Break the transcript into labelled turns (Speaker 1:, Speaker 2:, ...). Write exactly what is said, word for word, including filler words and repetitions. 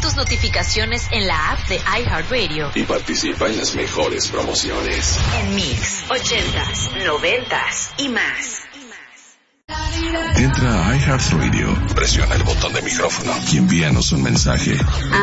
Speaker 1: tus notificaciones en la app de iHeartRadio
Speaker 2: y participa en las mejores promociones.
Speaker 1: En Mix, ochentas, noventas y más.
Speaker 2: Entra a iHeartRadio, presiona el botón de micrófono y envíanos un mensaje.